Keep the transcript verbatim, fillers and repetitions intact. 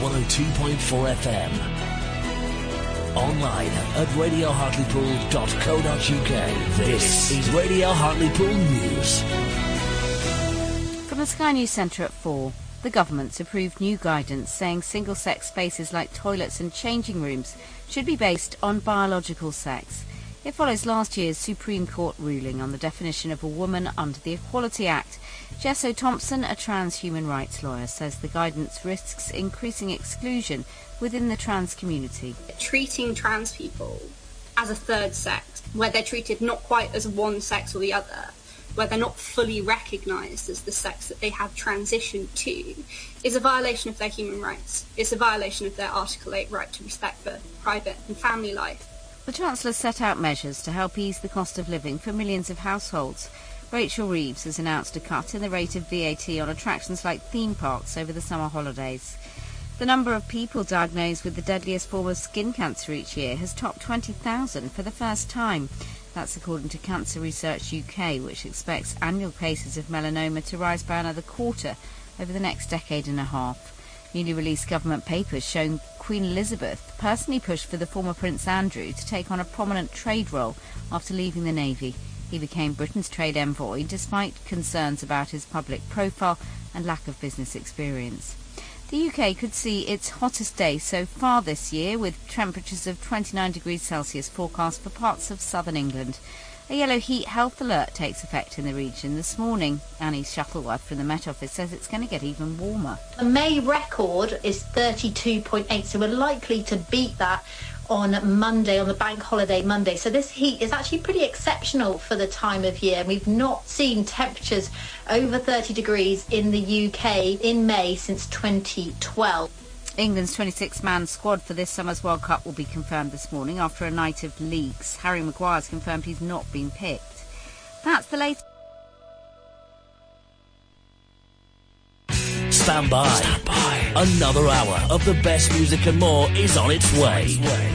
one oh two point four F M. Online at radio hartlepool dot co dot uk. This is Radio Hartlepool News. From the Sky News Centre at four, the government's approved new guidance saying single-sex spaces like toilets and changing rooms should be based on biological sex. It follows last year's Supreme Court ruling on the definition of a woman under the Equality Act. Jess O'Thompson, a trans human rights lawyer, says the guidance risks increasing exclusion within the trans community. Treating trans people as a third sex, where they're treated not quite as one sex or the other, where they're not fully recognised as the sex that they have transitioned to, is a violation of their human rights. It's a violation of their Article eight right to respect for private and family life. The Chancellor set out measures to help ease the cost of living for millions of households. Rachel Reeves has announced a cut in the rate of V A T on attractions like theme parks over the summer holidays. The number of people diagnosed with the deadliest form of skin cancer each year has topped twenty thousand for the first time. That's according to Cancer Research U K, which expects annual cases of melanoma to rise by another quarter over the next decade and a half. Newly released government papers showing Queen Elizabeth personally pushed for the former Prince Andrew to take on a prominent trade role after leaving the Navy. He became Britain's trade envoy despite concerns about his public profile and lack of business experience. The U K could see its hottest day so far this year, with temperatures of twenty-nine degrees Celsius forecast for parts of southern England. A yellow heat health alert takes effect in the region this morning. Annie Shuttleworth from the Met Office says it's going to get even warmer. The May record is thirty-two point eight, so we're likely to beat that on Monday, on the bank holiday Monday. So this heat is actually pretty exceptional for the time of year. We've not seen temperatures over thirty degrees in the U K in May since twenty twelve. England's twenty-six man squad for this summer's World Cup will be confirmed this morning after a night of leaks. Harry Maguire's confirmed he's not been picked. That's the latest. Stand by. Stand by. Another hour of the best music and more is on its way.